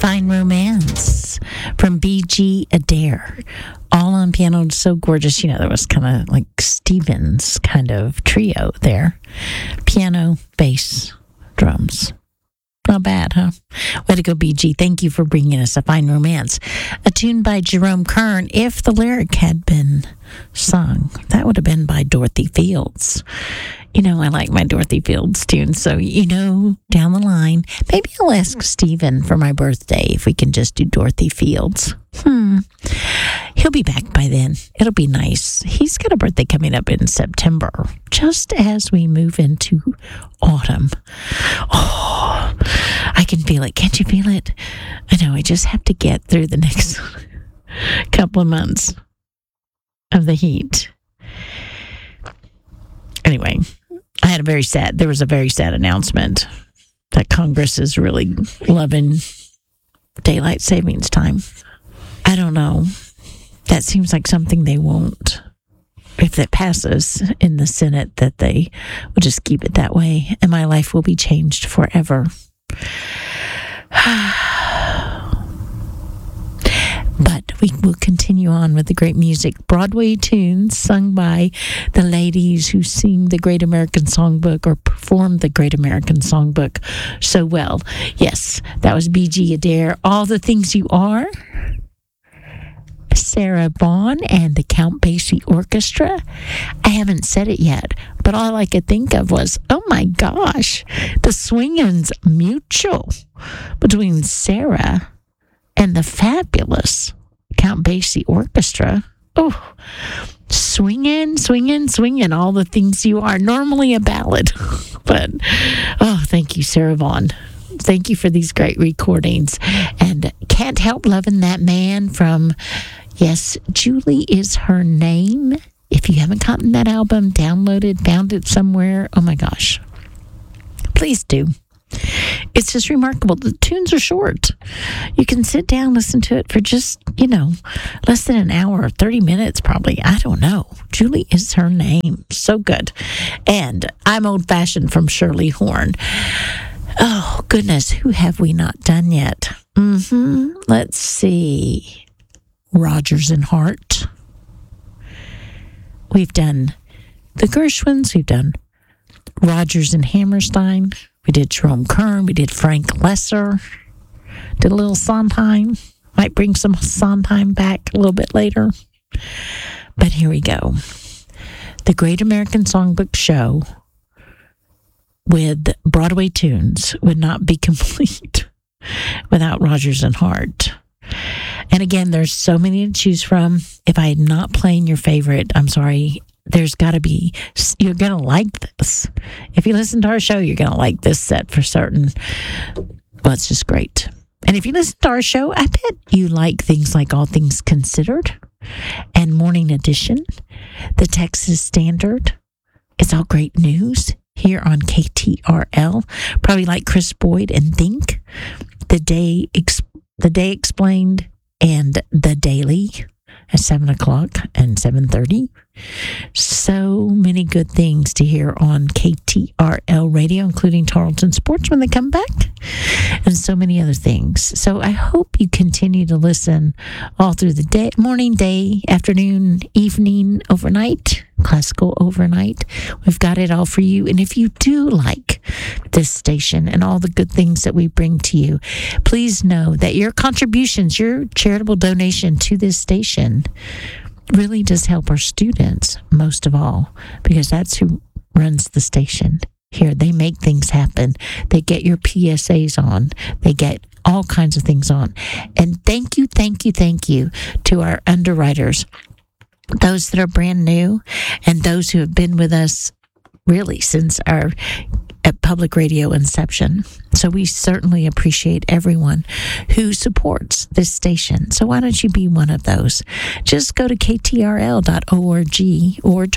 Fine Romance from B.G. Adair. All on piano, so gorgeous. You know, there was kind of like Stevens kind of trio there. Piano, bass, drums. Not bad, huh? Way to go, BG. Thank you for bringing us A Fine Romance. A tune by Jerome Kern. If the lyric had been sung, that would have been by Dorothy Fields. You know, I like my Dorothy Fields tunes, so, you know, down the line, maybe I'll ask Stephen for my birthday if we can just do Dorothy Fields. He'll be back by then. It'll be nice. He's got a birthday coming up in September, just as we move into autumn. Oh, I can feel it. Can't you feel it? I know. I just have to get through the next couple of months of the heat. Anyway, there was a very sad announcement that Congress is really loving daylight savings time. I don't know. That seems like something they won't, if it passes in the Senate, that they will just keep it that way, and my life will be changed forever. But we will continue on with the great music. Broadway tunes sung by the ladies who sing the Great American Songbook or perform the Great American Songbook so well. Yes, that was B.G. Adair. All the Things You Are. Sarah Vaughan and the Count Basie Orchestra. I haven't said it yet, but all I could think of was, oh my gosh, the swinging's mutual between Sarah and the fabulous Count Basie Orchestra. Oh, swinging, all the things you are. Normally a ballad, but oh, thank you, Sarah Vaughan. Thank you for these great recordings. And Can't Help Loving That Man from, yes, Julie Is Her Name. If you haven't gotten that album downloaded, found it somewhere, oh my gosh, please do. It's just remarkable. The tunes are short. You can sit down, listen to it for just, less than an hour, 30 minutes probably. I don't know. Julie Is Her Name. So good. And I'm Old-Fashioned from Shirley Horn. Oh, goodness. Who have we not done yet? Let's see. Rodgers and Hart. We've done the Gershwins. We've done Rodgers and Hammerstein. We did Jerome Kern. We did Frank Lesser. Did a little Sondheim. Might bring some Sondheim back a little bit later. But here we go. The Great American Songbook Show with Broadway tunes would not be complete without Rodgers and Hart. And again, there's so many to choose from. If I am not playing your favorite, I'm sorry. There's got to be, you're going to like this. If you listen to our show, you're going to like this set for certain. Well, it's just great. And if you listen to our show, I bet you like things like All Things Considered and Morning Edition, the Texas Standard. It's all great news here on KTRL. Probably like Chris Boyd and Think, The Day Explained, and The Daily at 7 o'clock and 7:30. So many good things to hear on KTRL radio, including Tarleton Sports when they come back, and so many other things. So I hope you continue to listen all through the day, morning, day, afternoon, evening, overnight, classical overnight. We've got it all for you. And if you do like this station and all the good things that we bring to you, please know that your contributions, your charitable donation to this station really does help our students most of all, because that's who runs the station here. They make things happen. They get your PSAs on. They get all kinds of things on. And thank you to our underwriters, those that are brand new and those who have been with us really since our public radio inception. So we certainly appreciate everyone who supports this station. So why don't you be one of those? Just go to ktrl.org or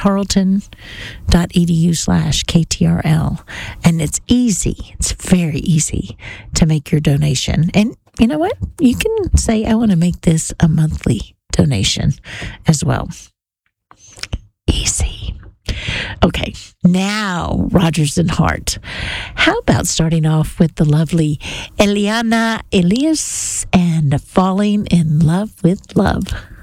tarleton.edu/KTRL. And it's easy. It's very easy to make your donation. And you know what? You can say, I want to make this a monthly donation as well. Easy. Okay, now Rogers and Hart. How about starting off with the lovely Eliana Elias and Falling in Love with Love?